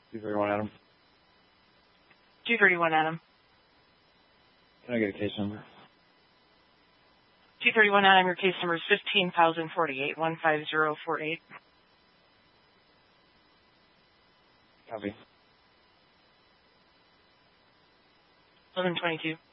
231 Adam. 231 Adam. Can I get a case number? 231 Adam, your case number is 15,048, 15048. Copy. 1122.